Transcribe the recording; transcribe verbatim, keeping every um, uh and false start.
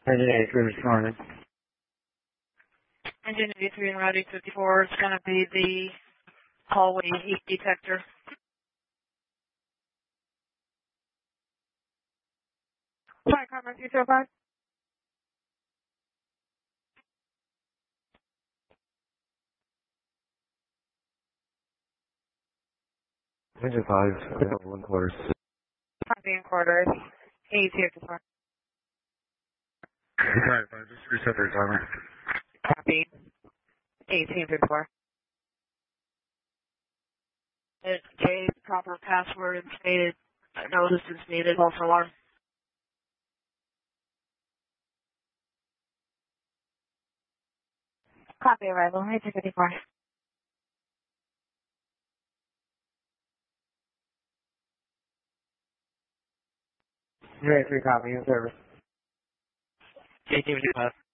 Engine eighty-three responding. Engine eighty-three and Route eight fifty-four is going to be the hallway heat detector. Sorry, Carmen, three zero five. Engine five, uh, one quarters. Copy and quarters. eighty-two fifty-four. Right, fine, just reset their timer. Copy. eighteen fifty-four. It's J, proper password and stated. No assistance needed. False alarm. Copy arrival. eighteen fifty-four. Engine eighty-three copy, in service. eighteen fifty-five.